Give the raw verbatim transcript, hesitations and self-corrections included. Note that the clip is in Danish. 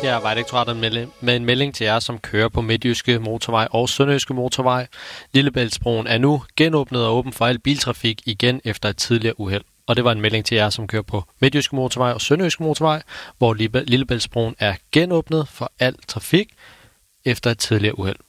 her Vejdirektoratet med en melding til jer, som kører på Midtjyske Motorvej og Sønderjyske Motorvej. Lillebæltsbroen er nu genåbnet og åben for al biltrafik igen efter et tidligere uheld. Og det var en melding til jer, som kører på Midtjyske Motorvej og Sønderjyske Motorvej, hvor Lillebæltsbroen er genåbnet for al trafik efter et tidligere uheld.